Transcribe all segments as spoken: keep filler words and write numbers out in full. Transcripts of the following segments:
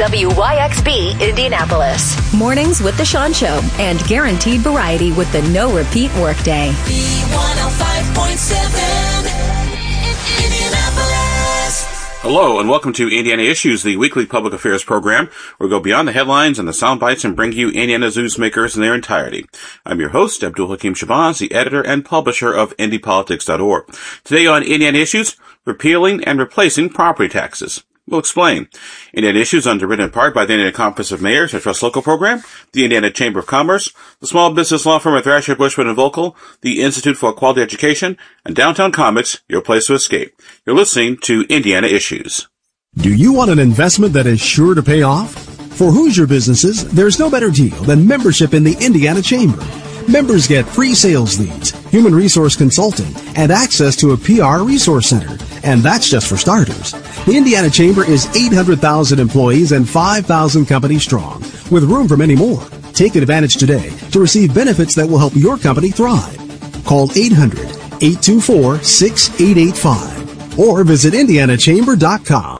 W Y X B Indianapolis. Mornings with The Sean Show and guaranteed variety with the no-repeat workday. B one oh five point seven Indianapolis. Hello, and welcome to Indiana Issues, the weekly public affairs program, where we go beyond the headlines and the sound bites and bring you Indiana's newsmakers in their entirety. I'm your host, Abdul Hakim Shabazz, the editor and publisher of Indy Politics dot org. Today on Indiana Issues, repealing and replacing property taxes. We'll explain. Indiana Issues, underwritten in part by the Indiana Conference of Mayors, a Trust Local program, the Indiana Chamber of Commerce, the small business law firm of Thrasher, Bushman and Volkel, the Institute for Quality Education, and Downtown Comics, your place to escape. You're listening to Indiana Issues. Do you want an investment that is sure to pay off? For Hoosier businesses, there's no better deal than membership in the Indiana Chamber. Members get free sales leads, human resource consulting, and access to a P R resource center. And that's just for starters. The Indiana Chamber is eight hundred thousand employees and five thousand companies strong, with room for many more. Take advantage today to receive benefits that will help your company thrive. Call eight hundred, eight two four, six eight eight five or visit indiana chamber dot com.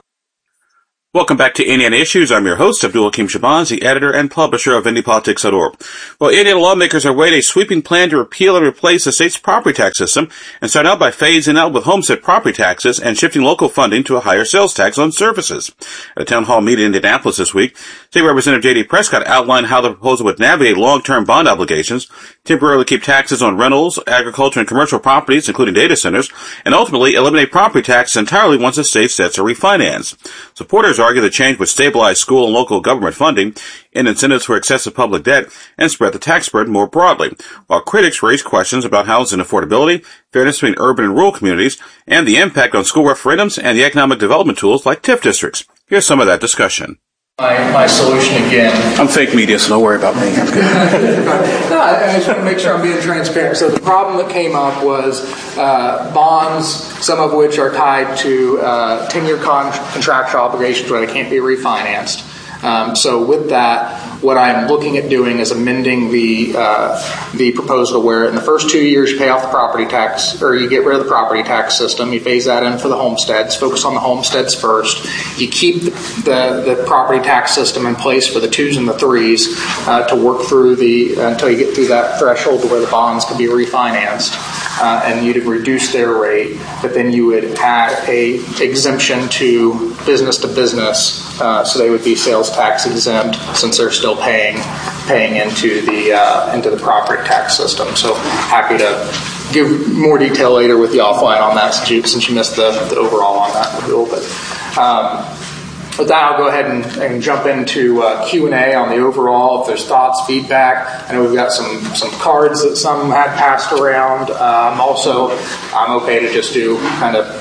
Welcome back to Indiana Issues. I'm your host, Abdul Hakim Shabazz, the editor and publisher of Indy Politics dot org. Well, Indiana lawmakers are weighing a sweeping plan to repeal and replace the state's property tax system and start out by phasing out with homestead property taxes and shifting local funding to a higher sales tax on services. At a town hall meeting in Indianapolis this week, State Representative J D Prescott outlined how the proposal would navigate long-term bond obligations, temporarily keep taxes on rentals, agriculture, and commercial properties, including data centers, and ultimately eliminate property taxes entirely once the state's debts are refinanced. Supporters argue the change would stabilize school and local government funding, end incentives for excessive public debt, and spread the tax burden more broadly, while critics raise questions about housing affordability, fairness between urban and rural communities, and the impact on school referendums and the economic development tools like TIF districts. Here's some of that discussion. My, my solution again. I'm fake media, so don't worry about me. I'm good. No, I just want to make sure I'm being transparent. So the problem that came up was uh, bonds, some of which are tied to uh, ten-year con- contractual obligations where they can't be refinanced. Um, so with that, what I'm looking at doing is amending the uh, the proposal where in the first two years you pay off the property tax, or you get rid of the property tax system. You phase that in for the homesteads. Focus on the homesteads first. You keep the the, the property tax system in place for the twos and the threes uh, to work through the uh, until you get through that threshold to where the bonds can be refinanced. Uh, and you'd reduce their rate, but then you would add a exemption to business to business, uh, so they would be sales tax exempt since they're still paying paying into the uh, into the property tax system. So happy to give more detail later with the offline on that since you, since you missed the, the overall on that a little bit. Um, With that, I'll go ahead and, and jump into uh, Q and A on the overall. If there's thoughts, feedback, I know we've got some, some cards that some had passed around. Um, also, I'm okay to just do kind of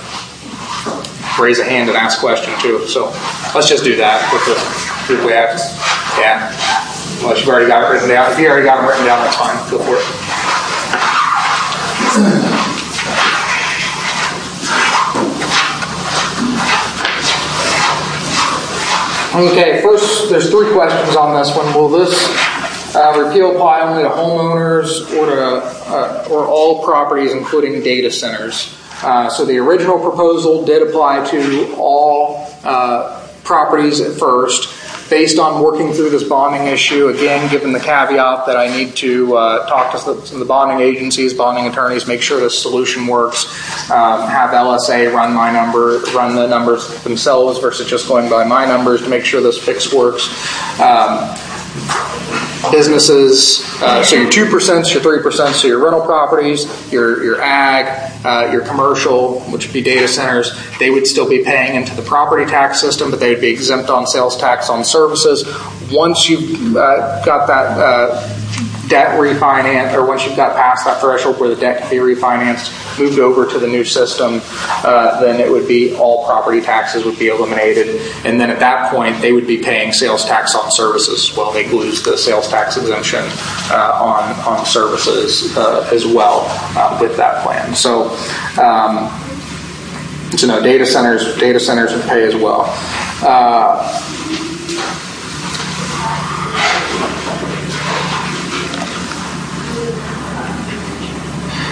raise a hand and ask a question too. So let's just do that with the, if we have, yeah. Unless you've already got it written down. If you already got them written down, that's fine. Go for it. Okay, first, there's three questions on this one. Will this uh, repeal apply only to homeowners or to uh, or all properties, including data centers? Uh, so the original proposal did apply to all uh, properties at first. Based on working through this bonding issue, again, given the caveat that I need to uh, talk to some of the bonding agencies, bonding attorneys, make sure this solution works, um, have L S A run my number, run the numbers themselves versus just going by my numbers to make sure this fix works. Um, businesses, uh, so your two percent, your three percent, so your rental properties, your your ag, uh, your commercial, which would be data centers, they would still be paying into the property tax system, but they would be exempt on sales tax on services. Once you've uh, got that uh, debt refinanced, or once you've got past that threshold where the debt can be refinanced, moved over to the new system, uh, then it would be all property taxes would be eliminated. And then at that point, they would be paying sales tax on services. Well, they lose the sales tax exemption uh, on, on services uh, as well uh, with that plan. So, um, so no, data centers, data centers would pay as well. Uh,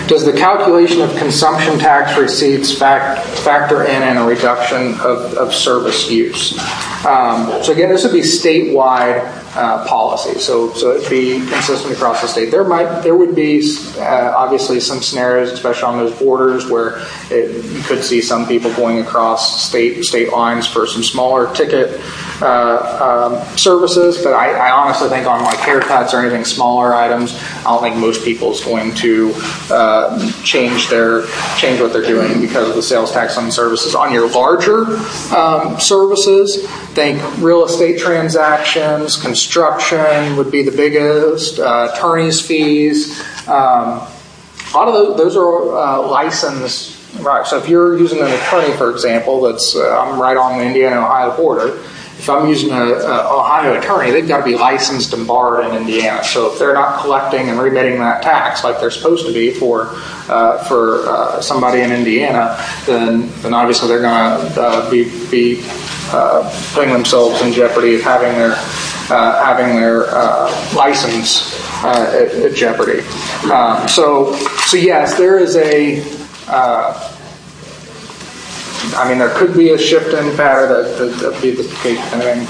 does the calculation of consumption tax receipts fact, factor in in a reduction of, of service use? Um, so again, this would be statewide uh, policy, so so it'd be consistent across the state. There might there would be uh, obviously some scenarios, especially on those borders, where it, you could see some people going across state state lines for some smaller ticket uh, um, services. But I, I honestly think on like haircuts or anything smaller items, I don't think most people's going to uh, change their change what they're doing because of the sales tax on services. On your larger um, services, think real estate transactions, construction would be the biggest, uh, attorney's fees. Um, a lot of those, those are uh, licensed. Right. So if you're using an attorney, for example, that's uh, I'm right on the Indiana-Ohio border. If I'm using an Ohio attorney, they've got to be licensed and barred in Indiana. So if they're not collecting and remitting that tax like they're supposed to be for uh, for uh, somebody in Indiana, then then obviously they're going to uh, be be uh, putting themselves in jeopardy of having their uh, having their uh, license uh, at, at jeopardy. Um, so so yes, there is a. Uh, I mean, there could be a shift in pattern that that would be the case. I mean,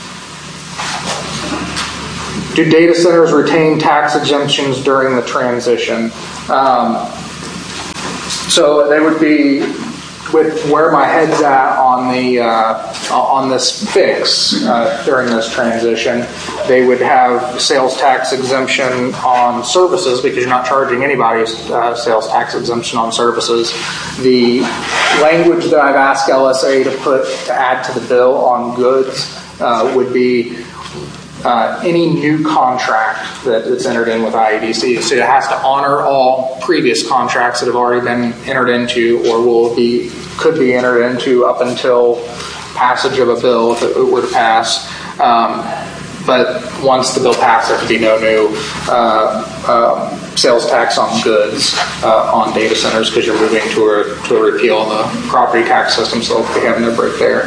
do data centers retain tax exemptions during the transition? Um, so they would be, with where my head's at on the uh, on this fix uh, during this transition, they would have sales tax exemption on services because you're not charging anybody uh, sales tax exemption on services. The language that I've asked L S A to put to add to the bill on goods uh, would be uh, any new contract that is entered in with I E D C. So it has to honor all previous contracts that have already been entered into or will be could be entered into up until passage of a bill if it were to pass. Um, but once the bill passes, there could be no new uh, uh, sales tax on goods uh, on data centers because you're moving to a, to a repeal in the property tax system, so they'll be having their break there.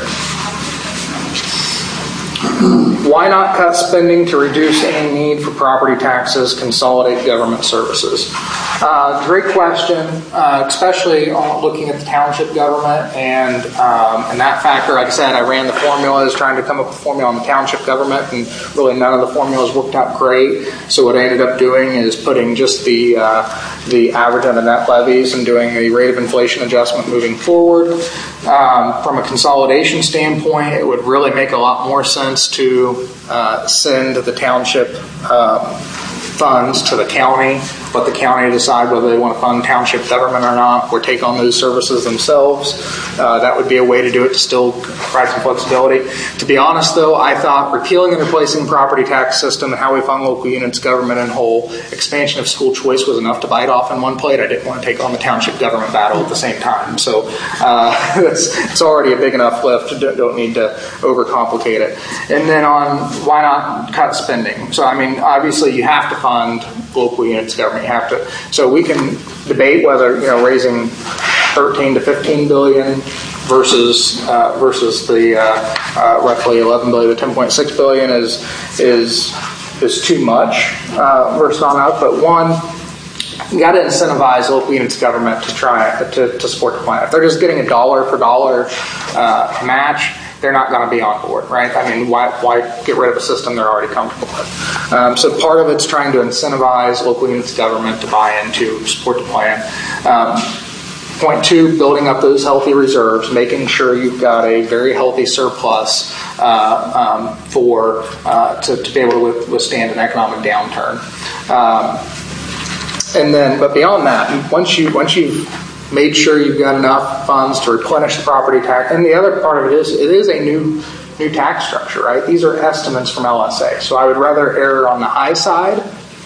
Why not cut spending to reduce any need for property taxes, consolidate government services? Uh, great question, uh, especially on looking at the township government and um, and that factor. Like I said, I ran the formulas trying to come up with a formula on the township government, and really none of the formulas worked out great. So what I ended up doing is putting just the uh, the average of the net levies and doing a rate of inflation adjustment moving forward. Um, from a consolidation standpoint, it would really make a lot more sense to uh, send the township um, funds to the county, let the county decide whether they want to fund township government or not, or take on those services themselves. Uh, that would be a way to do it to still provide some flexibility. To be honest, though, I thought repealing and replacing the property tax system and how we fund local units government in whole, expansion of school choice was enough to bite off in one plate. I didn't want to take on the township government battle at the same time. So uh, it's, it's already a big enough lift. Don't, don't need to overcomplicate it. And then on why not cut spending? So, I mean, obviously you have to fund local units government. You have to. So we can debate whether, you know, raising thirteen to fifteen billion versus uh, versus the uh, uh, roughly eleven billion, the ten point six billion is is is too much uh, versus on out. But one, you got to incentivize local units government to try to, to support the plan. If they're just getting a dollar for dollar uh, match, they're not going to be on board, right? I mean, why, why get rid of a system they're already comfortable with? Um, so part of it's trying to incentivize local units government to buy into, support the plan. Um, point two, building up those healthy reserves, making sure you've got a very healthy surplus uh, um, for uh, to, to be able to withstand an economic downturn. Um, and then, but beyond that, once you once you've made sure you've got enough funds to replenish the property tax. And the other part of it is, it is a new new tax structure, right? These are estimates from L S A. So I would rather err on the high side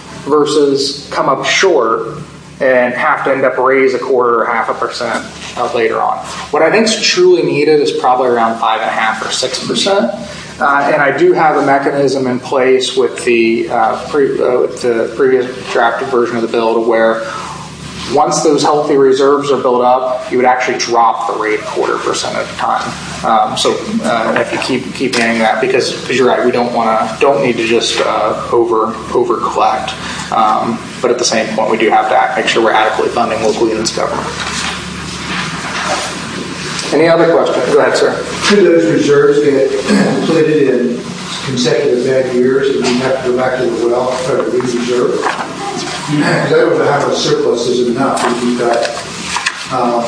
versus come up short and have to end up raise a quarter or half a percent uh, later on. What I think is truly needed is probably around five and a half or six percent. Uh, and I do have a mechanism in place with the, uh, pre, uh, with the previous drafted version of the bill to where once those healthy reserves are built up, you would actually drop the rate a quarter percent at a time. Um, so uh, if you keep keep adding that, because because you're right, we don't want to don't need to just uh, over over collect, um, but at the same point, we do have to act, make sure we're adequately funding local units of government. Any other questions? Go ahead, sir. Could those reserves get depleted in consecutive bad years, and we have to go back to the well and try to re-reserve? Because I don't know how much surplus is enough if you've got, um,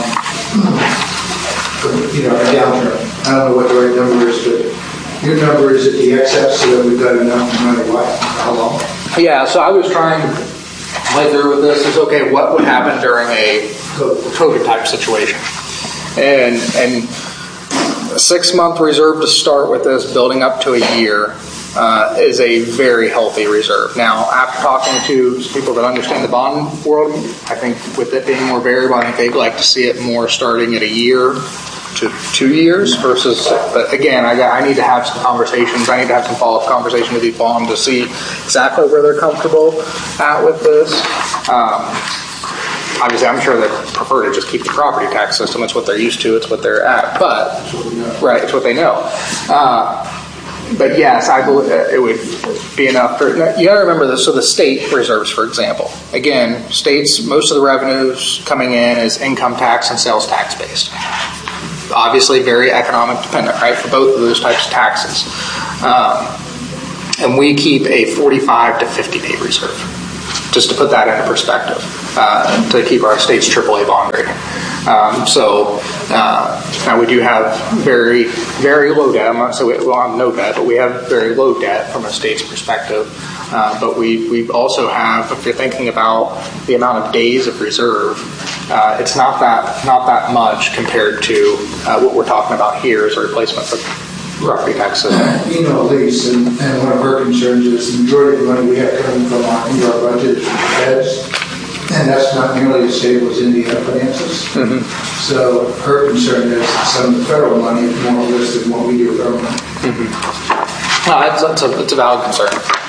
you know, a downturn. I don't know what the right number is, but your number is at the excess, so that we've got enough no matter what. How long? Yeah, so I was trying to play through with this. Is okay, what would happen during a COVID type situation? And and a six month reserve to start with this, building up to a year, uh, is a very healthy reserve. Now, after talking to people that understand the bond world, I think with it being more variable, I think they'd like to see it more starting at a year to two years versus. But again, I got, I need to have some conversations. I need to have some follow up conversation with each bond to see exactly where they're comfortable at with this. Um, Obviously, I'm sure they prefer to just keep the property tax system. It's what they're used to. It's what they're at. But, right, it's what they know. Uh, but yes, I believe it would be enough. For, you got to remember this. So the state reserves, for example, again, states, most of the revenues coming in is income tax and sales tax based. Obviously, very economic dependent, right, for both of those types of taxes. Um, and we keep a forty-five to fifty day reserve, just to put that into perspective, uh, to keep our state's triple A bond rating. Um, so uh, now we do have very, very low debt. I'm not saying we well, have no debt, but we have very low debt from a state's perspective. Uh, but we, we also have, if you're thinking about the amount of days of reserve, uh, it's not that not that much compared to uh, what we're talking about here as a replacement for property tax system. You know, Elise, and, and one of our concerns is the majority of the money we have coming from our, into our budget is from the feds, and that's not nearly as stable as Indiana finances. Mm-hmm. So her concern is some of the federal money is more or less than what we do with our money. Mm-hmm. No, it's, it's, a, it's a valid concern.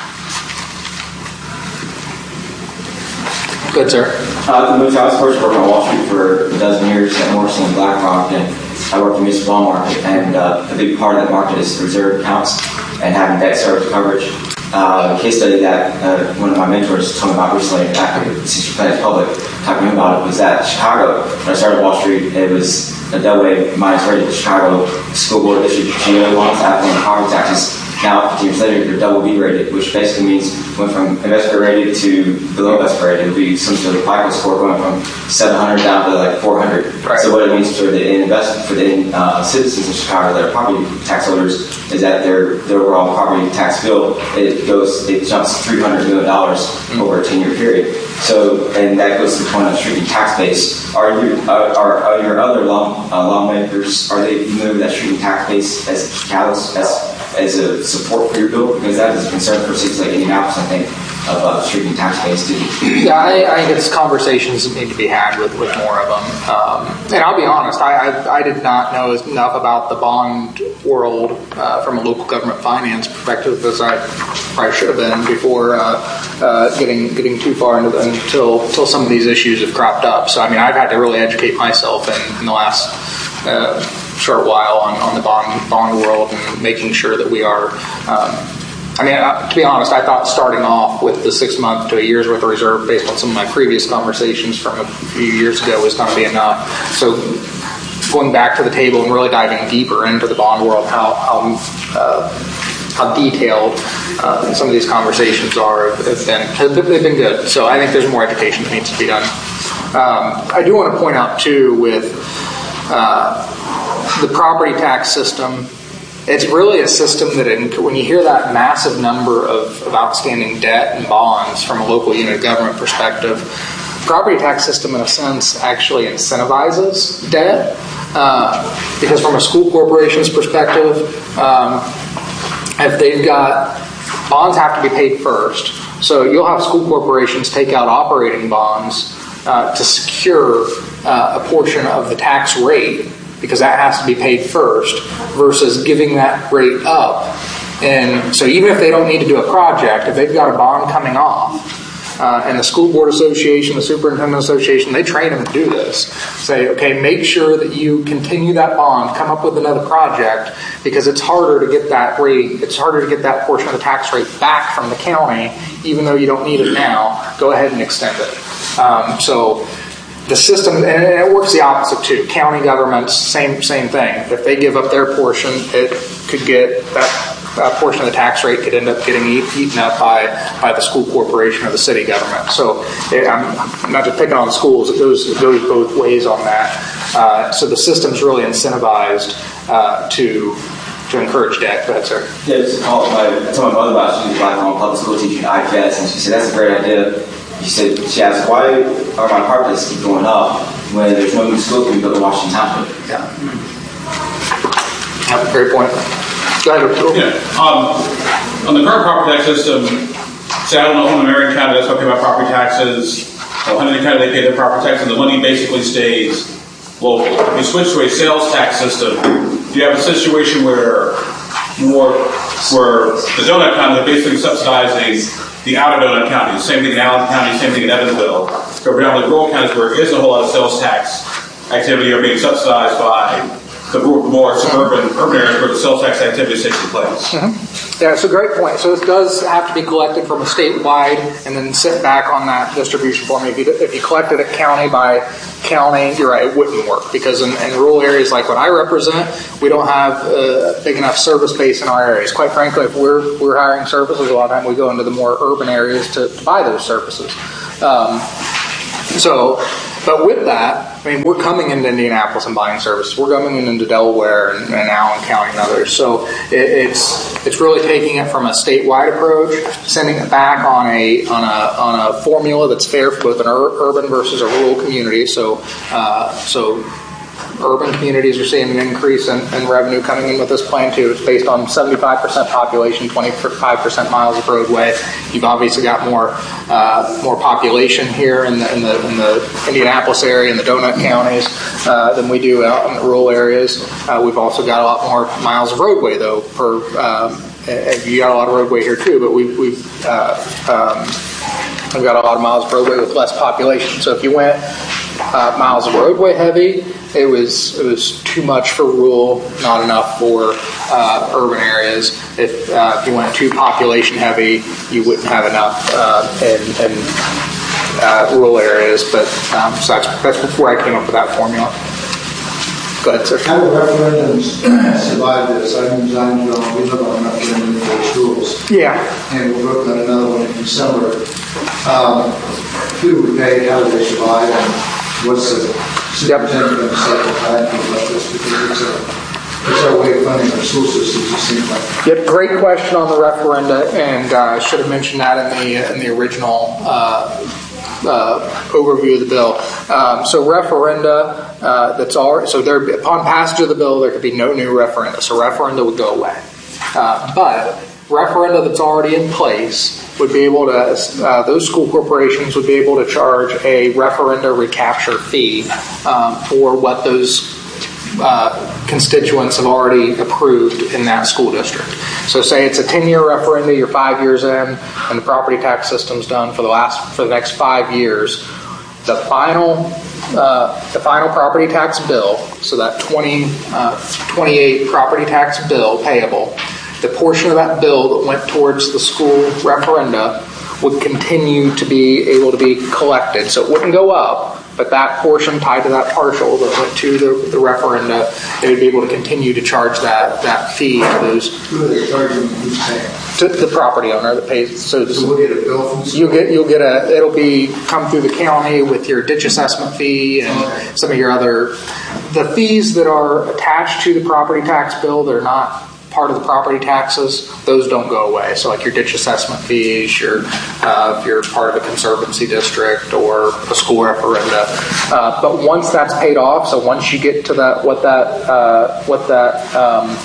Good, sir. Uh, the I was first working on Wall Street for a dozen years at Morrison and BlackRock, and I worked in the municipal bond market, and uh, a big part of that market is reserve accounts and having debt service coverage. Uh, a case study that uh, one of my mentors told me about recently, after since Planet Public, talking about it, was that Chicago, when I started Wall Street, it was a double-A minus rated. Chicago School Board issued G O bonds after property taxes. Now, fifteen years later, they're double B rated, which basically means went from investment rated to below investment rated. It would be some sort of FICO score going from seven hundred down to like four hundred. Right. So what it means for the investment for the uh, citizens of Chicago that are property tax holders is that their their overall property tax bill it goes it jumps three hundred million dollars mm-hmm. over a ten year period. So and that goes to the point of shrinking tax base. Are you uh, are, are your other law, uh, lawmakers are they familiar with that shrinking tax base as a catalyst as as a support for your bill? Because that is a concern for cities like Indianapolis, I think, of uh, shrinking tax base too. Yeah, I, I think it's conversations that need to be had with, with more of them. Um, and I'll be honest, I, I I did not know enough about the bond world uh, from a local government finance perspective as I probably should have been before uh, uh, getting getting too far into the, until until some of these issues have cropped up. So I mean, I've had to really educate myself in, in the last uh, short while on, on the bond bond world and making sure that we are. Um, I mean, uh, to be honest, I thought starting off with the six month to a year's worth of reserve based on some of my previous conversations from a few years ago was going to be enough. So going back to the table and really diving deeper into the bond world, how how, uh, how detailed uh, some of these conversations are have been, have they've been good. So I think there's more education that needs to be done. Um, I do want to point out, too, with uh, the property tax system, it's really a system that in, when you hear that massive number of, of outstanding debt and bonds from a local unit of government perspective, property tax system in a sense actually incentivizes debt uh, because from a school corporation's perspective, um, if they've got bonds have to be paid first, so you'll have school corporations take out operating bonds uh, to secure uh, a portion of the tax rate, because that has to be paid first, versus giving that rate up. And so even if they don't need to do a project, if they've got a bond coming off, Uh, and the School Board Association, the Superintendent Association, they train them to do this. Say, okay, make sure that you continue that bond, come up with another project, because it's harder to get that rate, it's harder to get that portion of the tax rate back from the county, even though you don't need it now. Go ahead and extend it. Um, so the system, and it works the opposite too. County governments, same same thing. If they give up their portion, it could get that. A portion of the tax rate could end up getting eat, eaten up by, by the school corporation or the city government. So it, I'm, I'm not just picking on schools, it goes, it goes both ways on that. Uh, so the system's really incentivized uh, to to encourage debt. Go ahead, sir. Yeah, just call my, I told my mother about she was a lifelong public school teacher at I P S, and she said, that's a great idea. She said, she asked, why are my carpets keep going up when there's no new school being built in Washington Township? Yeah. That's a great point. Yeah. Um, on the current property tax system, say I don't know, in Marion County, that's okay about property taxes. Well, Huntington County, they pay their property tax, and the money basically stays local. If you switch to a sales tax system, you have a situation where more, where the donut county is basically subsidizing the outer donut counties. Same thing in Allen County, same thing in Evansville. So predominantly rural counties where there isn't a whole lot of sales tax activity are being subsidized by the more suburban, urban areas where the sales tax activity is taking place. Mm-hmm. Yeah, it's a great point. So it does have to be collected from a statewide and then sit back on that distribution form. If you, if you collected it county by county, you're right, it wouldn't work because in, in rural areas like what I represent, we don't have a big enough service base in our areas. Quite frankly, if we're we're hiring services, a lot of time we go into the more urban areas to, to buy those services. Um, so, but with that, I mean, we're coming into Indianapolis and buying services. We're coming into Delaware and, and Allen County and others. So it, it's it's really taking it from a statewide approach, sending it back on a on a on a formula that's fair for both an ur- urban versus a rural community. So uh, so. Urban communities are seeing an increase in, in revenue coming in with this plan too. It's based on seventy-five percent population, twenty-five percent miles of roadway. You've obviously got more uh, more population here in the, in the in the Indianapolis area and the donut counties uh, than we do out in the rural areas. Uh, we've also got a lot more miles of roadway though. Per um, you got a lot of roadway here too, but we've we've uh, um, we've got a lot of miles of roadway with less population. So if you went uh, miles of roadway heavy, It was it was too much for rural, not enough for uh, urban areas. If, uh, if you went too population heavy, you wouldn't have enough uh, in, in uh, rural areas. But um, so that's that's where I came up with that formula. Go ahead, sir. How do referendums survive this? I'm in Zionsville. We live on a referendum for schools. Yeah. And we're working on another one in December. Um, who do we pay? How do they survive? And what's the superintendent going to cycle time about this? Because it's, a, it's our way of funding our school systems, it seems like. Yep, great question on the referenda, and I uh, should have mentioned that in the in the original uh, uh, overview of the bill. Um, so referenda, uh, that's all. So there, upon passage of the bill, there could be no new referenda. So referenda would go away. Uh, but referenda that's already in place would be able to, uh, those school corporations would be able to charge a referenda recapture fee um, for what those uh, constituents have already approved in that school district. So say it's a ten-year referenda, you're five years in, and the property tax system's done for the last for the next five years. The final uh, the final property tax bill, so that twenty, uh, twenty-eight property tax bill payable, the portion of that bill that went towards the school referenda would continue to be able to be collected. So it wouldn't go up, but that portion tied to that partial that went to the, the referenda, they would be able to continue to charge that, that fee to those. Who are they charging? Who's paying? To the property owner that pays. So, so we'll get a bill from the school? You'll get, you'll get a, it'll be come through the county with your ditch assessment fee and okay. some of your other, the fees that are attached to the property tax bill, they're not part of the property taxes, those don't go away. So like your ditch assessment fees, your uh, if you're part of a conservancy district or a school referenda. Uh, but once that's paid off, so once you get to that, what that uh, what that um,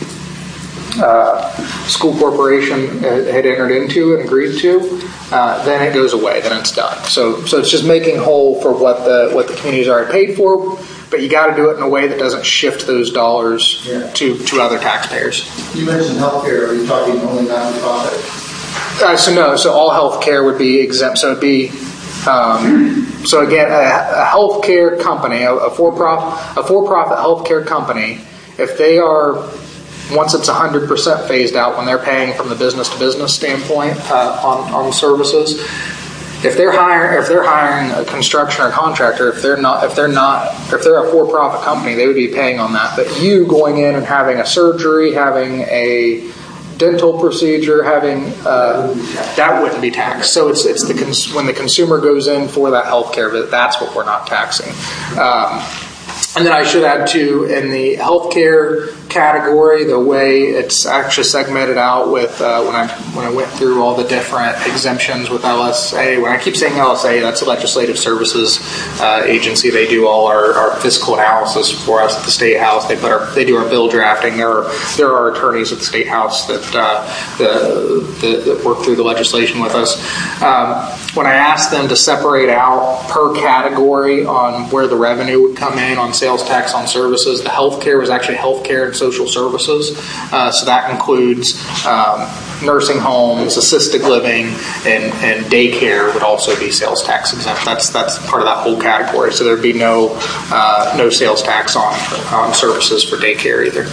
uh, school corporation had entered into and agreed to, uh, then it goes away. Then it's done. So so it's just making whole for what the what the community's already paid for. But you got to do it in a way that doesn't shift those dollars yeah. to, to other taxpayers. You mentioned healthcare. Are you talking only non-profit? Uh, so no, so all healthcare would be exempt. So it'd be, um, so again, a, a healthcare company, a, a for-profit, a for-profit healthcare company, if they are, once it's one hundred percent phased out, when they're paying from the business-to-business standpoint uh, on, on services, if they're hiring, if they're hiring a construction or contractor, if they're not, if they're not, if they're a for-profit company, they would be paying on that. But you going in and having a surgery, having a dental procedure, having uh, that wouldn't be taxed. So it's it's the cons- when the consumer goes in for that healthcare visit, that's what we're not taxing. Um, and then I should add too, in the healthcare category, the way it's actually segmented out with uh, when I when I went through all the different exemptions with L S A. When I keep saying L S A, that's a legislative services uh, agency. They do all our, our fiscal analysis for us at the State House. They put our they do our bill drafting. There are there are attorneys at the State House that uh, the, the, that work through the legislation with us. Um, when I asked them to separate out per category on where the revenue would come in on sales tax on services, the healthcare was actually healthcare and social services. Uh, so that includes um, nursing homes, assisted living, and, and daycare would also be sales tax exempt. That's that's part of that whole category. So there'd be no uh, no sales tax on on services for daycare either.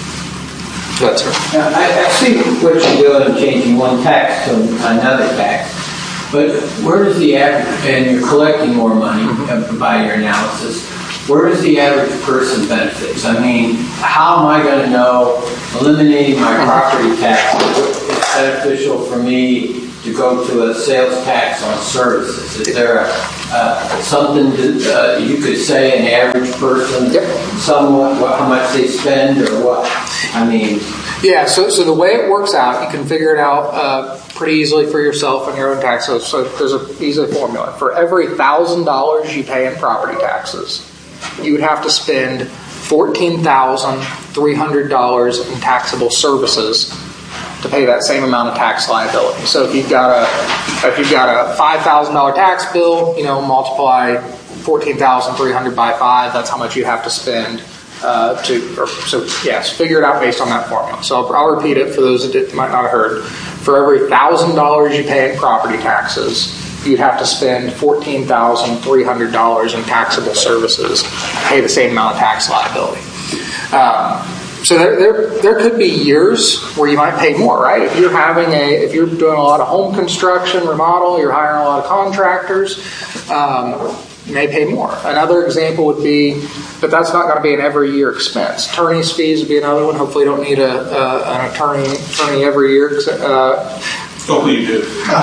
Go ahead, sir. Now, I, I see what you're doing, changing one tax to another tax. But where does the average, and you're collecting more money mm-hmm. by your analysis, where does the average person benefit? I mean, how am I going to know eliminating my property tax is beneficial for me to go to a sales tax on services? Is there a, uh, something that uh, you could say an average person, yep. somewhat, what, how much they spend or what? I mean... Yeah, so so the way it works out, you can figure it out uh, pretty easily for yourself on your own tax. So, so there's an easy formula. For every one thousand dollars you pay in property taxes, you would have to spend fourteen thousand three hundred dollars in taxable services to pay that same amount of tax liability. So if you've got a if you've got a five thousand dollars tax bill, you know, multiply fourteen thousand three hundred dollars by five, that's how much you have to spend. Uh, to or, so yes, figure it out based on that formula. So I'll, I'll repeat it for those that might not have heard. For every thousand dollars you pay in property taxes, you'd have to spend fourteen thousand three hundred dollars in taxable services to pay the same amount of tax liability. Um, so there, there there could be years where you might pay more, right? If you're having a if you're doing a lot of home construction, remodel, you're hiring a lot of contractors. Um, You may pay more. Another example would be, but that's not going to be an every year expense. Attorney's fees would be another one. Hopefully, you don't need a, uh, an attorney attorney every year. Uh, Hopefully, you do.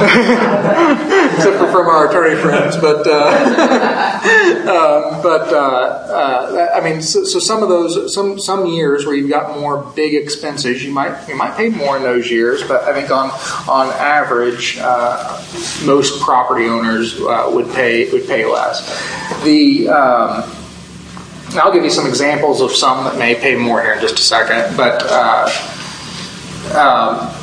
Except for from our attorney friends, but uh, uh, but uh, uh, I mean, so, so some of those some some years where you've got more big expenses, you might you might pay more in those years. But I think on on average, uh, most property owners uh, would pay would pay less. The um, I'll give you some examples of some that may pay more here in just a second, but uh, um,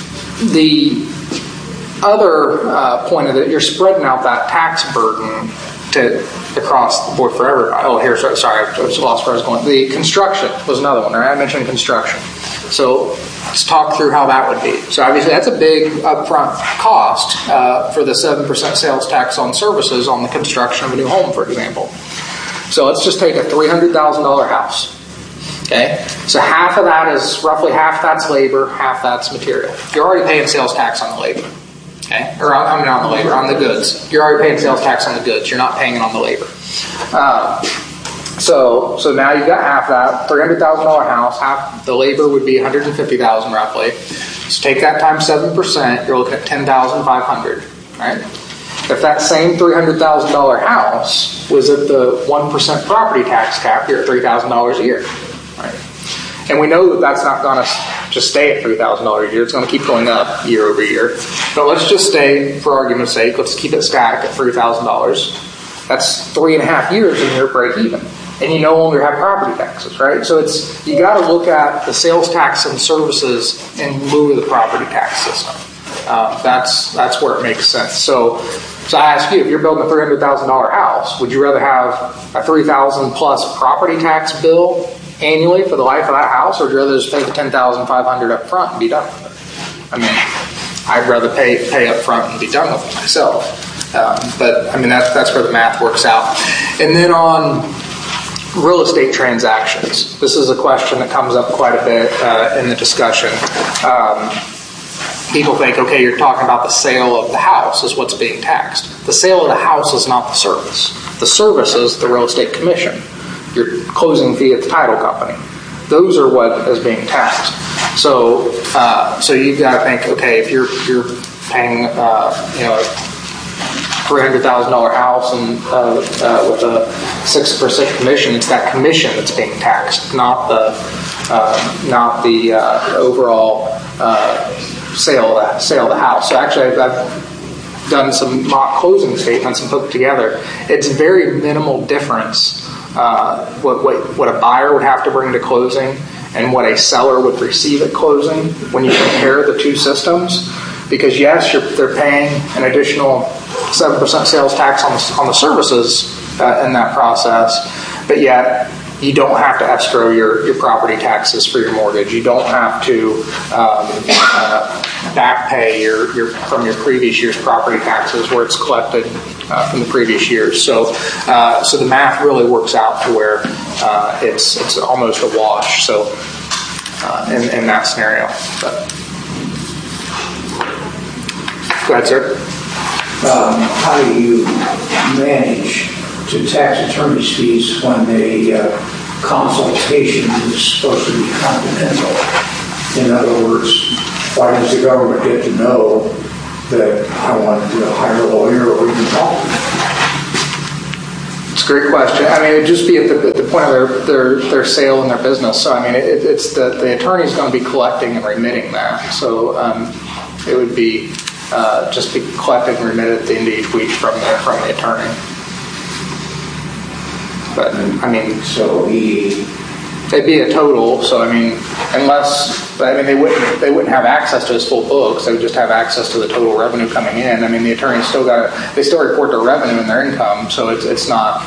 the other uh, point of it, you're spreading out that tax burden to across the board for everybody. Oh, here's sorry, I just lost where I was going. The construction was another one. Right? I mentioned construction. So let's talk through how that would be. So obviously that's a big upfront cost uh, for the seven percent sales tax on services on the construction of a new home, for example. So let's just take a three hundred thousand dollars house. Okay, so half of that is roughly half that's labor, half that's material. You're already paying sales tax on the labor. Okay, or I mean on the labor, on the goods. You're already paying sales tax on the goods. You're not paying it on the labor. Uh, so, so now you've got half that three hundred thousand dollars house. Half the labor would be one hundred fifty thousand dollars roughly. So take that times seven percent. You're looking at ten thousand five hundred dollars. Right. If that same three hundred thousand dollars house was at the one percent property tax cap, you're at three thousand dollars a year. Right. And we know that that's not going to just stay at three thousand dollars a year. It's going to keep going up year over year. But let's just stay, for argument's sake, let's keep it static at three thousand dollars. That's three and a half years and you're break even. And you no longer have property taxes, right? So it's you got to look at the sales tax and services in lieu of the property tax system. Uh, that's that's where it makes sense. So, so I ask you, if you're building a three hundred thousand dollars house, would you rather have a three thousand dollars plus property tax bill annually for the life of that house, or would you rather just pay the ten thousand five hundred dollars up front and be done with it? I mean, I'd rather pay pay up front and be done with it myself. Um, but I mean, that's that's where the math works out. And then on real estate transactions, this is a question that comes up quite a bit uh, in the discussion. Um, people think, okay, you're talking about the sale of the house is what's being taxed. The sale of the house is not the service. The service is the real estate commission, your closing fee at the title company. Those are what is being taxed. So, uh, so you've got to think, okay, if you're you're paying, uh, you know, three hundred thousand dollar house and uh, uh, with a six percent commission, it's that commission that's being taxed, not the uh, not the uh, overall uh, sale of the, sale of the house. So actually, I've, I've done some mock closing statements and put together. It's very minimal difference. Uh, what, what what a buyer would have to bring to closing and what a seller would receive at closing when you compare the two systems. Because yes, you're, they're paying an additional seven percent sales tax on the, on the services uh, in that process, but yet you don't have to escrow your, your property taxes for your mortgage. You don't have to um, uh, back pay your, your from your previous year's property taxes where it's collected uh, from the previous years. So, uh, so the math really works out to where uh, it's it's almost a wash. So, uh, in, in that scenario. But. Go ahead, sir. Um, how do you manage to tax attorney's fees when the uh, consultation is supposed to be confidential? In other words, why does the government get to know that I want to hire a lawyer or even talk to them? It's a great question. I mean, it'd just be at the, at the point of their, their, their sale and their business. So, I mean, it, it's the, the attorney's going to be collecting and remitting that. So, um, it would be uh, just be collected and remitted at the end of each week from the, from the attorney. But, I mean... So he... It'd be a total, so I mean, unless, I mean, they wouldn't they wouldn't have access to his full books. They would just have access to the total revenue coming in. I mean, the attorneys still got to, they still report their revenue and their income, so it's it's not,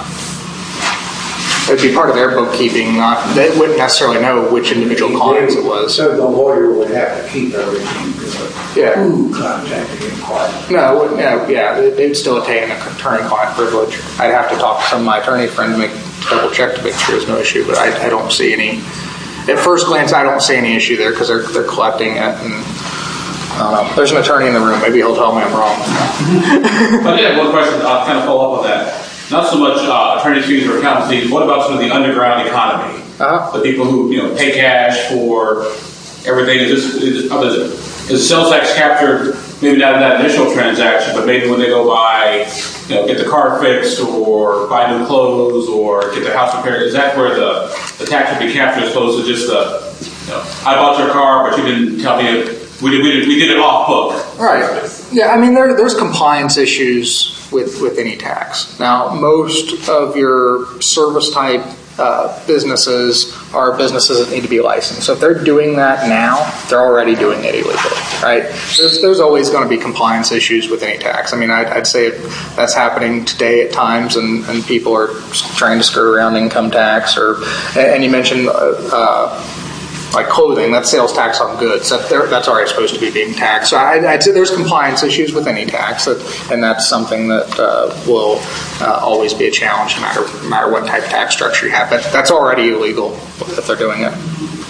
it'd be part of their bookkeeping. Not, they wouldn't necessarily know which individual clients it was. So the lawyer would have to keep everything good. Yeah. Who contacted him quiet? No, it wouldn't, no, yeah, they'd still attain an attorney-client privilege. I'd have to talk to some of my attorney friends to make double check to make sure there's no issue, but I, I don't see any. At first glance, I don't see any issue there because they're they're collecting it, and I don't know. There's an attorney in the room. Maybe he'll tell me I'm wrong. But yeah, one question. I'll kind of follow up on that. Not so much uh, attorney fees or accountant fees. What about some of the underground economy? Uh-huh. The people who you know pay cash for everything. Is this is, is, is sales tax captured? Maybe not in that initial transaction, but maybe when they go buy, you know, get the car fixed or buy new clothes or get their house repaired. Is that where the, the tax would be captured as opposed to just the, you know, I bought your car, but you didn't tell me it, we did, we did, we did it off book. Right. Yeah, I mean, there, there's compliance issues with, with any tax. Now, most of your service type uh, businesses are businesses that need to be licensed. So if they're doing that now, they're already doing it illegally, right? There's, there's always going to be compliance issues with any tax. I mean, I'd, I'd say that's happening today at times, and, and people are trying to skirt around income tax. Or, and you mentioned uh, like clothing, that's sales tax on goods. That, that's already supposed to be being taxed. So I'd, I'd say there's compliance issues with any tax, that, and that's something that uh, will uh, always be a challenge no matter, no matter what type of tax structure you have. But that's already illegal if they're doing it.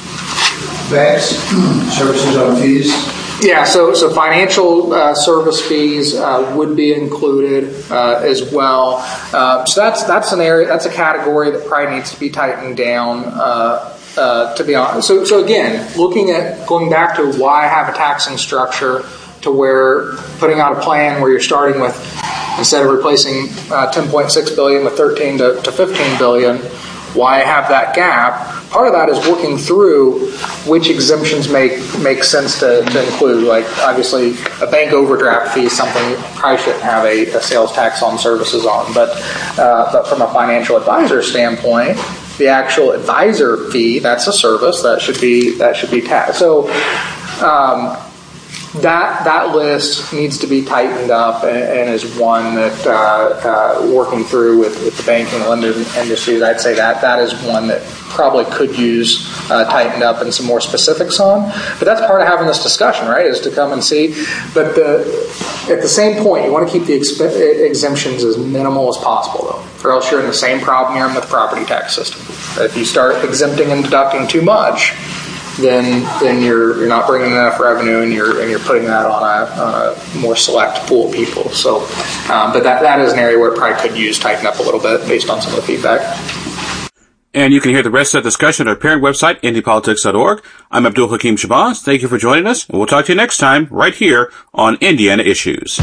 V A X, services on fees? Yeah, so so financial uh, service fees uh, would be included uh, as well. Uh, so that's that's an area, that's a category that probably needs to be tightened down. Uh, Uh, to be honest. So, so again, looking at going back to why have a taxing structure to where putting out a plan where you're starting with, instead of replacing uh, ten point six billion with thirteen to, to fifteen billion, why have that gap? Part of that is working through which exemptions make make sense to, to include. Like obviously, a bank overdraft fee is something you probably shouldn't have a, a sales tax on services on, but uh, but from a financial advisor standpoint, the actual advisor fee, that's a service that should be that should be taxed. So um, that that list needs to be tightened up, and, and is one that uh, uh, working through with, with the banking and lending industries, I'd say that that is one that probably could use uh, tightened up and some more specifics on. But that's part of having this discussion, right? Is to come and see. But the, at the same point, you want to keep the exp- exemptions as minimal as possible, though, or else you're in the same problem you're in with the property tax system. If you start exempting and deducting too much, then then you're you're not bringing enough revenue, and you're and you're putting that on a, on a more select pool of people. So, um, but that that is an area where it probably could use tighten up a little bit based on some of the feedback. And you can hear the rest of the discussion at our parent website, indy politics dot org. I'm Abdul Hakim Shabazz. Thank you for joining us, and we'll talk to you next time right here on Indiana Issues.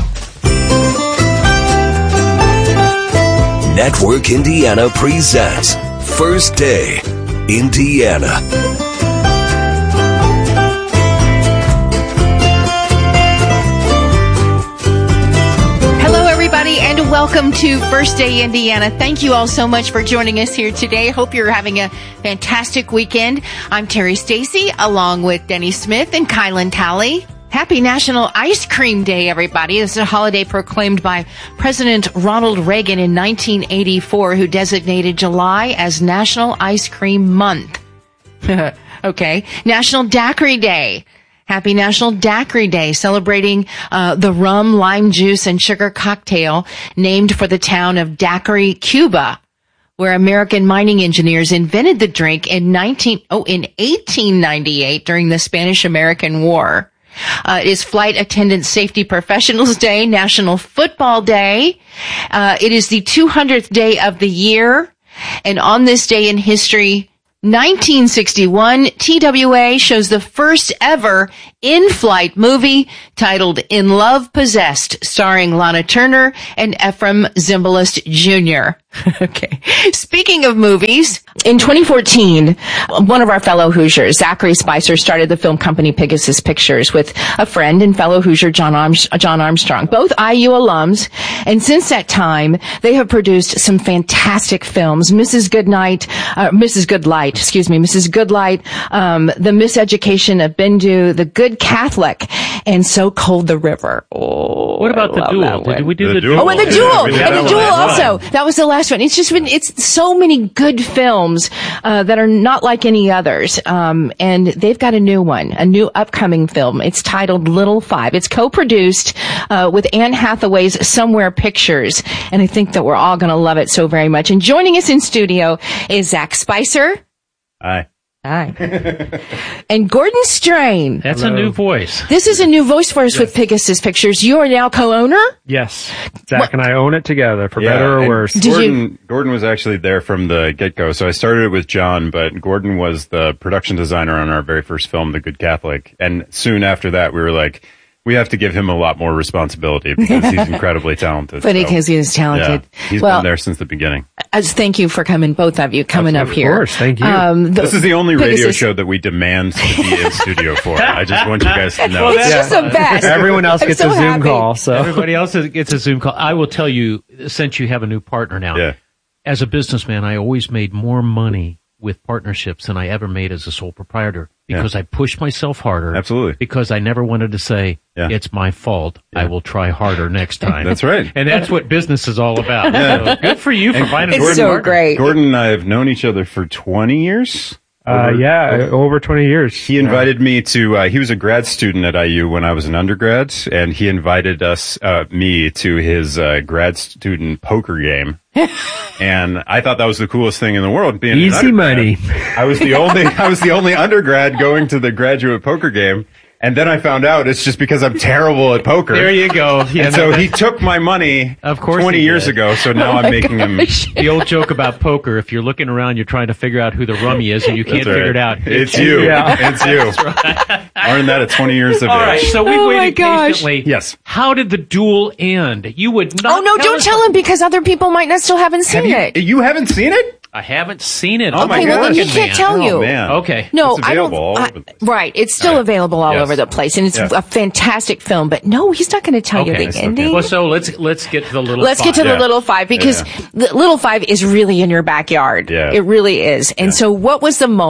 Network Indiana presents First Day Indiana. And welcome to First Day Indiana. Thank you all so much for joining us here today. Hope you're having a fantastic weekend. I'm Terry Stacy, along with Denny Smith and Kylan Talley. Happy National Ice Cream Day, everybody. This is a holiday proclaimed by President Ronald Reagan in nineteen eighty-four, who designated July as National Ice Cream Month. Okay. National Daiquiri Day. Happy National Daiquiri Day, celebrating uh, the rum, lime juice, and sugar cocktail named for the town of Daiquiri, Cuba, where American mining engineers invented the drink in nineteen oh in eighteen ninety-eight during the Spanish-American War. Uh, it is Flight Attendant Safety Professionals Day, National Football Day. Uh, it is the two hundredth day of the year, and on this day in history, nineteen sixty-one, T W A shows the first ever in-flight movie titled In Love Possessed, starring Lana Turner and Ephraim Zimbalist Junior Okay. Speaking of movies, in twenty fourteen, one of our fellow Hoosiers, Zachary Spicer, started the film company Pegasus Pictures with a friend and fellow Hoosier, John, Arms- John Armstrong, both I U alums. And since that time, they have produced some fantastic films. Missus Goodnight, uh, Missus Goodlight, excuse me, Missus Goodlight, um, The Miseducation of Bendu, The Good Catholic, and So Cold the River. Oh, what about I the duel? Did we do the, the duel? Oh, and the duel! Yeah, and the duel also. That was the last one. It's just been, it's so many good films, uh, that are not like any others. Um, and they've got a new one, a new upcoming film. It's titled Little Five. It's co-produced, uh, with Anne Hathaway's Somewhere Pictures. And I think that we're all going to love it so very much. And joining us in studio is Zach Spicer. Hi. Hi. And Gordon Strain. That's Hello. A new voice. This is a new voice for us yes. with Pegasus Pictures. You are now co-owner? Yes. Zach what? and I own it together, for yeah, better or worse. Did Gordon, you? Gordon was actually there from the get-go. So I started it with John, but Gordon was the production designer on our very first film, The Good Catholic. And soon after that, we were like, we have to give him a lot more responsibility because he's incredibly talented. But so, because he is talented. Yeah, he's well, been there since the beginning. As thank you for coming, both of you, coming of up here. Of course, thank you. Um, the, this is the only Pegasus. radio show that we demand to be in studio for. I just want you guys to know. Well, it's just the best. Everyone else I'm gets so a Zoom happy. call. So everybody else gets a Zoom call. I will tell you, since you have a new partner now, yeah. as a businessman, I always made more money with partnerships than I ever made as a sole proprietor because yeah. I pushed myself harder. Absolutely. Because I never wanted to say, yeah. it's my fault. Yeah. I will try harder next time. That's right. And that's what business is all about. Yeah. So good for you for and finding it's Gordon so partner. great. Gordon and I have known each other for twenty years. Uh, over, yeah, over, over twenty years. He invited yeah. me to, uh, he was a grad student at I U when I was an undergrad, and he invited us, uh, me to his, uh, grad student poker game. And I thought that was the coolest thing in the world. Being easy money. I was the only, I was the only undergrad going to the graduate poker game. And then I found out it's just because I'm terrible at poker. There you go. Yeah, and so he took my money of course twenty years did. ago, so now oh I'm making gosh. him... The old joke about poker, if you're looking around, you're trying to figure out who the rummy is, and you can't right. figure it out. It's, it's you. Yeah. It's you. Right. I learned that at twenty years of All age. right, so we oh waited patiently. Yes. How did the duel end? You would not Oh, no, tell don't us tell him because other people might not still haven't seen Have you, it. You haven't seen it? I haven't seen it. Oh, I'm my okay, gosh. well, then he can't man. tell you. Oh, man. Okay. No, it's I don't. all I, over the place. Right, it's still right. available all yes. over the place, and it's yes. a fantastic film. But no, he's not going to tell okay. you the ending. Okay. Well, so let's let's get to the little. Let's five. get to yeah. the Little Five because yeah. the Little Five is really in your backyard. Yeah. It really is. And yeah. so, what was the moment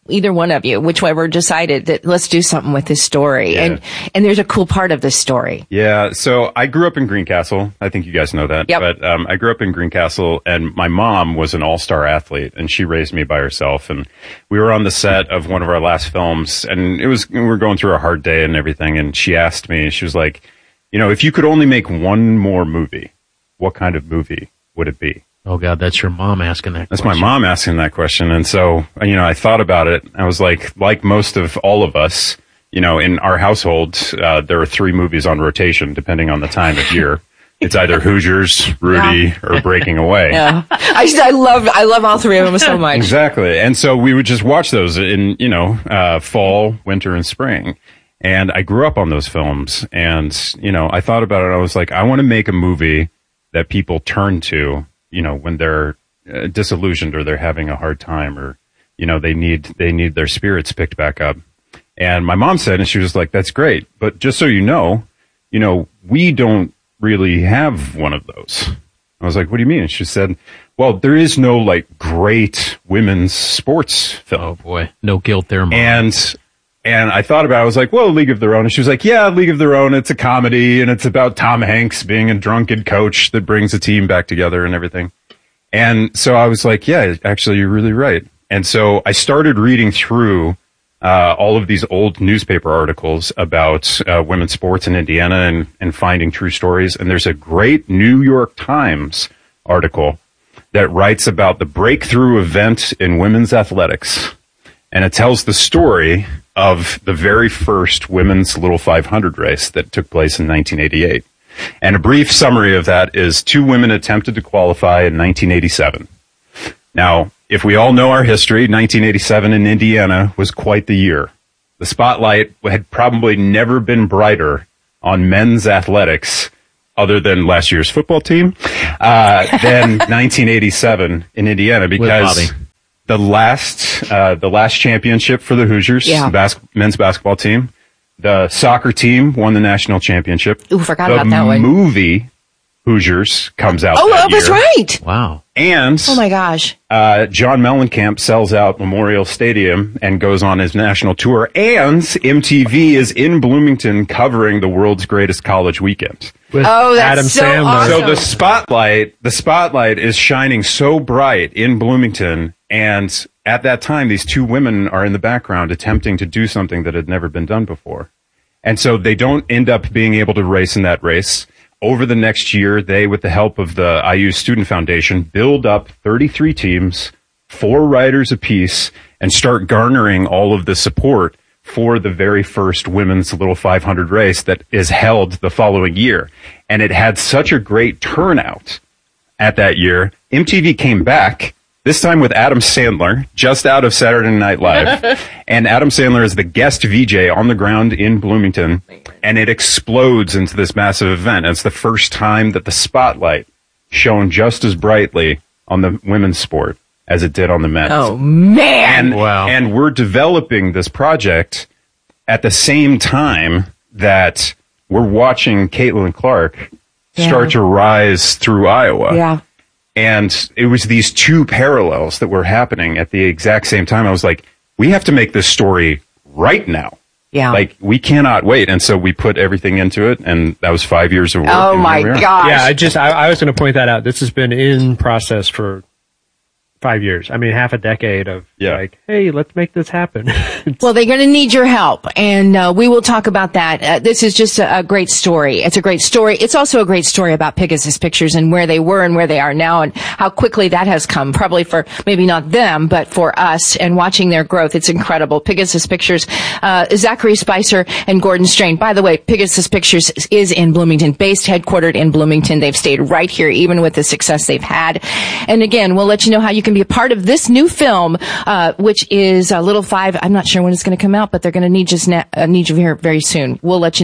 either one of you, whichever decided that let's do something with this story. Yeah. And, and there's a cool part of this story. Yeah. So I grew up in Greencastle. I think you guys know that. Yep. But um, I grew up in Greencastle, and my mom was an all-star athlete, and she raised me by herself. And we were on the set of one of our last films, and it was we were going through a hard day and everything. And she asked me, she was like, you know, if you could only make one more movie, what kind of movie would it be? Oh God, that's your mom asking that That's question. my mom asking that question. And so, you know, I thought about it. I was like, like most of all of us, you know, in our household, uh, there are three movies on rotation depending on the time of year. It's either Hoosiers, Rudy, Yeah. or Breaking Away. Yeah. I, I love, I love all three of them so much. Exactly. And so we would just watch those in, you know, uh, fall, winter, and spring. And I grew up on those films. And, you know, I thought about it. I was like, I want to make a movie that people turn to, you know, when they're uh, disillusioned or they're having a hard time, or, you know, they need, they need their spirits picked back up. And my mom said, and she was like, that's great. But just so you know, you know, we don't really have one of those. I was like, what do you mean? And she said, well, there is no like great women's sports film. Oh boy, no guilt there, Mom. And, and I thought about it. I was like, well, League of Their Own. And she was like, yeah, League of Their Own. It's a comedy, and it's about Tom Hanks being a drunken coach that brings a team back together and everything. And so I was like, yeah, actually, you're really right. And so I started reading through uh, all of these old newspaper articles about uh, women's sports in Indiana and, and finding true stories. And there's a great New York Times article that writes about the breakthrough event in women's athletics. And it tells the story of the very first women's Little five hundred race that took place in nineteen eighty-eight. And a brief summary of that is two women attempted to qualify in nineteen eighty-seven. Now, if we all know our history, nineteen eighty-seven in Indiana was quite the year. The spotlight had probably never been brighter on men's athletics, other than last year's football team, uh, than nineteen eighty-seven in Indiana, because the last, uh, the last championship for the Hoosiers, Yeah. the bas- men's basketball team, the soccer team won the national championship. Ooh, forgot the about that one. movie Hoosiers comes out Oh, that oh, that's year. right. Wow. And Oh my gosh. uh, John Mellencamp sells out Memorial Stadium and goes on his national tour. And M T V is in Bloomington covering the world's greatest college weekend. With Oh, that's Adam so Sandler. awesome. So the spotlight, the spotlight is shining so bright in Bloomington. And at that time, these two women are in the background attempting to do something that had never been done before. And so they don't end up being able to race in that race. Over the next year, they, with the help of the I U Student Foundation, build up thirty-three teams, four riders apiece, and start garnering all of the support for the very first women's Little five hundred race that is held the following year. And it had such a great turnout at that year. M T V came back, this time with Adam Sandler, just out of Saturday Night Live. And Adam Sandler is the guest V J on the ground in Bloomington. And it explodes into this massive event. It's the first time that the spotlight shone just as brightly on the women's sport as it did on the men's. Oh, man. And, wow. and we're developing this project at the same time that we're watching Caitlin Clark Yeah. start to rise through Iowa. Yeah. And it was these two parallels that were happening at the exact same time. I was like, we have to make this story right now. Yeah. Like, we cannot wait. And so we put everything into it, and that was five years of work. Oh and my here we are. gosh. Yeah, I just I, I was going to point that out. This has been in process for five years. I mean, half a decade of like, hey, let's make this happen. Well, they're going to need your help, and uh, we will talk about that. Uh, this is just a, a great story. It's a great story. It's also a great story about Pegasus Pictures and where they were and where they are now and how quickly that has come, probably for maybe not them, but for us, and watching their growth. It's incredible. Pegasus Pictures, uh, Zachary Spicer and Gordon Strain. By the way, Pegasus Pictures is in Bloomington, based, headquartered in Bloomington. They've stayed right here, even with the success they've had. And again, we'll let you know how you can be a part of this new film, uh, which is a Little Five. I'm not sure when it's going to come out, but they're going to need, just na- uh, need you here very soon. We'll let you know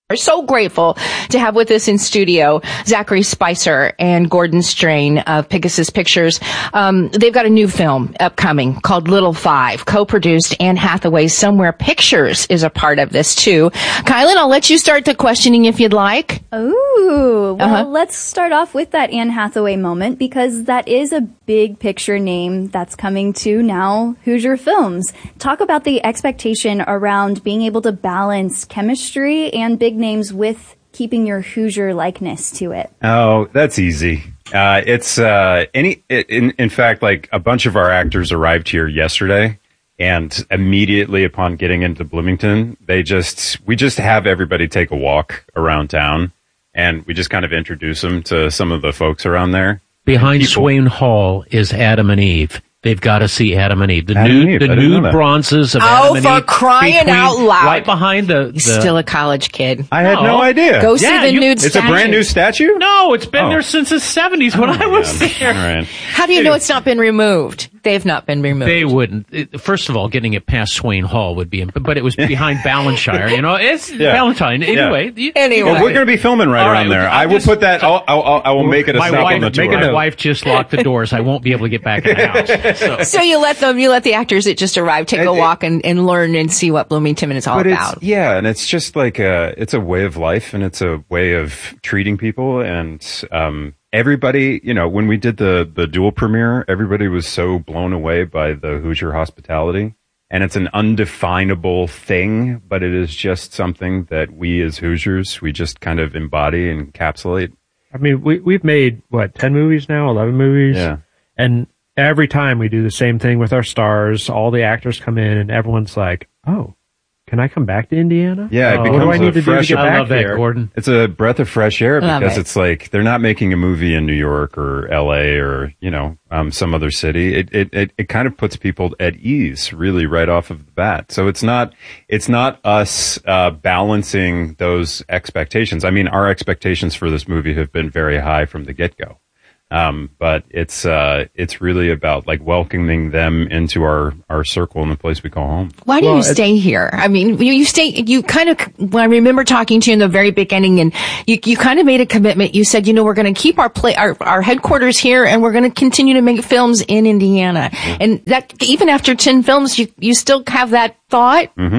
We're so grateful to have with us in studio Zachary Spicer and Gordon Strain of Pegasus Pictures. Um, they've got a new film upcoming called Little Five, co-produced. Anne Hathaway Somewhere Pictures is a part of this too. Kylan, I'll let you start the questioning if you'd like. Ooh, well, Uh-huh. let's start off with that Anne Hathaway moment, because that is a big picture name that's coming to now Hoosier Films. Talk about the expectation around being able to balance chemistry and big names with keeping your Hoosier likeness to it. Oh, that's easy. Uh, it's, uh, any, in, in fact, like a bunch of our actors arrived here yesterday, and immediately upon getting into Bloomington, they just, we just have everybody take a walk around town, and we just kind of introduce them to some of the folks around there. Behind People- Swain Hall is Adam and Eve. They've got to see Adam and Eve. The Adam and nude, Eve, the I didn't know nude that. bronzes of Oh, Adam and for Eve. crying between- out loud. Right behind the, He's the still a college kid. I had no idea. Go see Yeah, the you- nude It's a brand new statue? No, it's been Oh. there since the seventies when I was there. All right. How do you know it's not been removed? They've not been removed. They wouldn't. It- First of all, getting it past Swain Hall would be, but it was behind Ballantyre. You know, it's Yeah. Valentine. Anyway. Yeah. you- Anyway. Well, we're going to be filming right All around right, there. I'm I will just- put that, I'll, I'll, I will make it a my stop wife, on the tour. My wife just locked the doors. I won't be able to get back in the house. So. So you let them, you let the actors that just arrived take a walk and, and learn and see what Bloomington is all But about. it's, yeah, and it's just like a, it's a way of life, and it's a way of treating people, and um, everybody, you know, when we did the the dual premiere, everybody was so blown away by the Hoosier hospitality, and it's an undefinable thing, but it is just something that we as Hoosiers, we just kind of embody and encapsulate. I mean, we, we've made, what, ten movies now, eleven movies? Yeah. And every time we do the same thing with our stars, all the actors come in and everyone's like, oh, can I come back to Indiana? Yeah, it Oh, becomes what do I need a to do to fresh. get I back love that, here? Gordon. It's a breath of fresh air Love because it. it's like they're not making a movie in New York or L A or, you know, um, some other city. It, it, it, it kind of puts people at ease really right off of the bat. So it's not, it's not us, uh, balancing those expectations. I mean, our expectations for this movie have been very high from the get-go. Um, but it's, uh, it's really about like welcoming them into our, our circle and the place we call home. Why do Well, you it's- stay here? I mean, you, you stay, you kind of, when I remember talking to you in the very beginning and you, you kind of made a commitment. You said, you know, we're going to keep our play, our, our headquarters here and we're going to continue to make films in Indiana. And that, even after ten films, you, you still have that thought? Mm-hmm.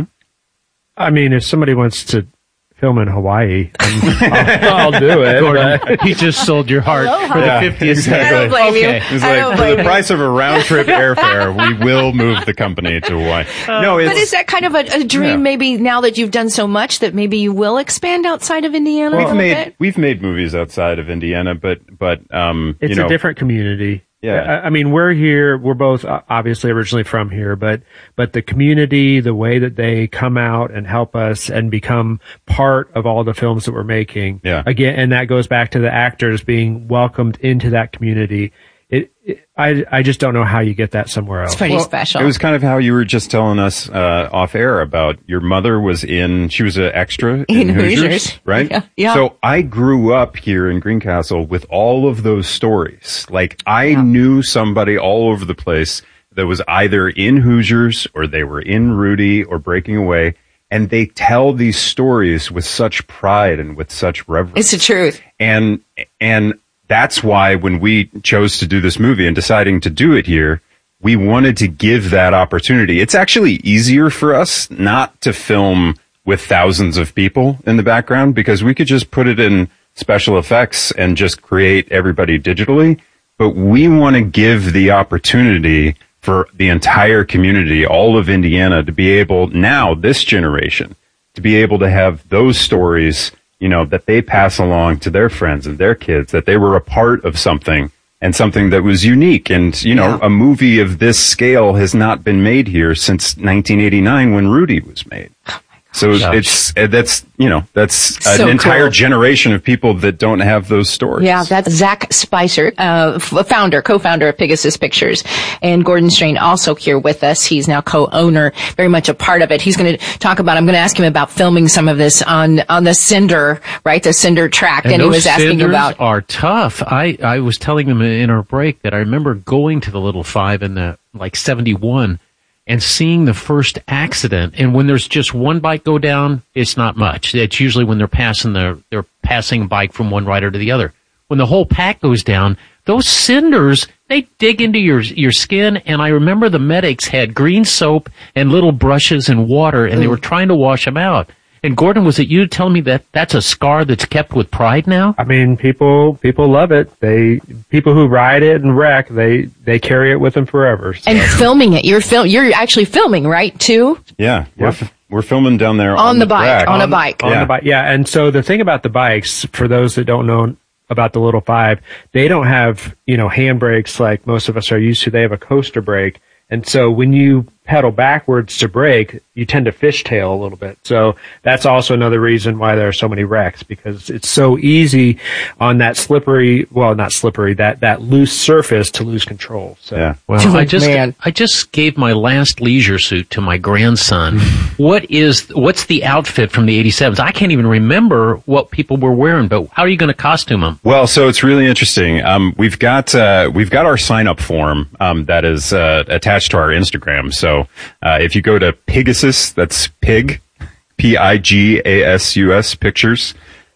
I mean, if somebody wants to film in Hawaii, I'm- I'll, I'll do it. Gordon, but- he just sold your heart Aloha. for the Yeah, fiftieth. exactly. I don't blame you. Okay. It's I don't like, for blame the you. price of a round trip airfare, we will move the company to Hawaii. No, it's, But is that kind of a, a dream Yeah. maybe now that you've done so much that maybe you will expand outside of Indiana a we've little made bit? we've made movies outside of Indiana, but but um, It's you know, a different community. Yeah. I, I mean, we're here. We're both uh, obviously originally from here, but but the community, the way that they come out and help us and become part of all the films that we're making. Yeah. Again, and that goes back to the actors being welcomed into that community. It, it I I just don't know how you get that somewhere else. It's pretty special. It was kind of how you were just telling us uh, off air about your mother was in. She was an extra in, In Hoosiers, Hoosiers. right? Yeah, yeah. So I grew up here in Greencastle with all of those stories. Like I knew somebody all over the place that was either in Hoosiers or they were in Rudy or Breaking Away, and they tell these stories with such pride and with such reverence. It's the truth. And and that's why when we chose to do this movie and deciding to do it here, we wanted to give that opportunity. It's actually easier for us not to film with thousands of people in the background because we could just put it in special effects and just create everybody digitally. But we want to give the opportunity for the entire community, all of Indiana, to be able now, this generation, to be able to have those stories, you know, that they pass along to their friends and their kids, that they were a part of something and something that was unique. And, you know, Yeah. a movie of this scale has not been made here since nineteen eighty-nine when Rudy was made. So it's, uh, that's, you know, that's So an entire cool. generation of people that don't have those stories. Yeah, that's Zach Spicer, uh, f- founder, co-founder of Pegasus Pictures, and Gordon Strain also here with us. He's now co-owner, very much a part of it. He's going to talk about, I'm going to ask him about filming some of this on, on the Cinder, right? The Cinder track. And, And he those was asking cinders about, are tough. I, I was telling him in our break that I remember going to the Little Five in the like seventy-one, and seeing the first accident. And when there's just one bike go down, it's not much. It's usually when they're passing the, they're passing a bike from one rider to the other. When the whole pack goes down, those cinders, they dig into your, your skin. And I remember the medics had green soap and little brushes and water, and they were trying to wash them out. And Gordon, was it you telling me that that's a scar that's kept with pride now? I mean, people people love it. They people who ride it and wreck, they they carry it with them forever. So. And filming it, you're film, you're actually filming, right? Too. Yeah, we're f- we're filming down there on, on the, the bike, track. on a bike, on yeah. the bike. Yeah, and so the thing about the bikes, for those that don't know about the Little Five, they don't have you know handbrakes like most of us are used to. They have a coaster brake, and so when you pedal backwards to brake, you tend to fishtail a little bit. So that's also another reason why there are so many wrecks, because it's so easy on that slippery, well, not slippery, that, that loose surface to lose control. So, yeah. Well, oh, I just, man. I just gave my last leisure suit to my grandson. What is, what's the outfit from the eighty-sevens? I can't even remember what people were wearing, but how are you going to costume them? Well, so it's really interesting. Um, we've got, uh, we've got our sign up form, um, that is, uh, attached to our Instagram. So, uh, if you go to Pigasus, that's Pig, P I G A S U S Pictures,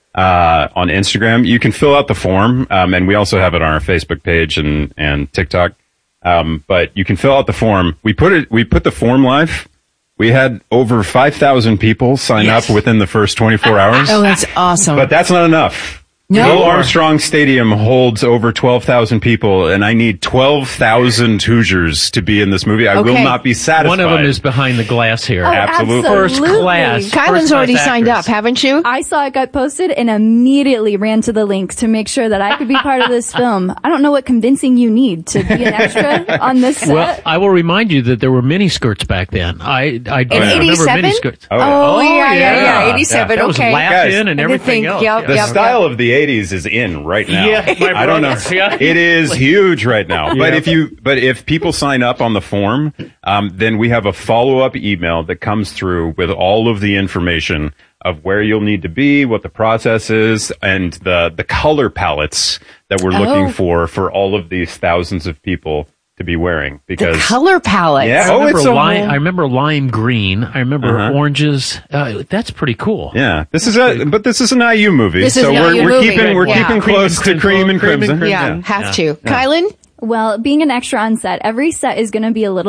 uh, on Instagram, you can fill out the form. Um, and we also have it on our Facebook page and, and TikTok. Um, but you can fill out the form. We put it, we put the form live. We had over five thousand people sign Yes. up within the first twenty-four hours. Oh, that's awesome. But that's not enough. No. Bill Armstrong Stadium holds over twelve thousand people, and I need twelve thousand Hoosiers to be in this movie. I Okay. will not be satisfied. One of them is behind the glass here. Oh, Absolutely. First absolutely. class. Kylan's First already class signed actress. up, haven't you? I saw it got posted and immediately ran to the link to make sure that I could be part of this film. I don't know what convincing you need to be an extra on this set. Well, I will remind you that there were mini skirts back then. I, I do In remember eighty-seven? mini skirts. Oh, yeah. Oh, yeah, yeah, yeah, yeah. eighty-seven, That was okay. Latin Guys, and I did everything think, else. yep, The yep, style of the eighties is in right now. Yeah, my I don't know. brother. Yeah. It is huge right now. But Yeah. if you, but if people sign up on the form, um, then we have a follow-up email that comes through with all of the information of where you'll need to be, what the process is, and the, the color palettes that we're looking Oh. for for all of these thousands of people to be wearing. Because The color palette. Yeah. I Oh, remember, it's a lime, whole- I remember lime green. I remember Uh-huh. oranges. Uh, that's pretty cool. Yeah, this is a, but this is an I U movie, This is so an we're I U we're movie. keeping we're Yeah. keeping Cream close and to crimson. cream and Cream and crimson. Yeah, Yeah. have Yeah. to. Kylan? Well, being an extra on set, every set is going to be a little